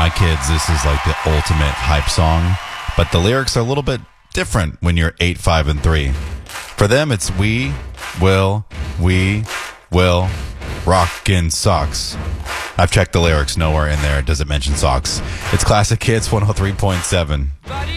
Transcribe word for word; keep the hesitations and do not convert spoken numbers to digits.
my kids, this is like the ultimate hype song. But the lyrics are a little bit different when you're eight, five, and three. For them, it's we will, we will rock in socks. I've checked the lyrics. Nowhere in there does it mention socks. It's Classic Hits one oh three point seven. Buddy.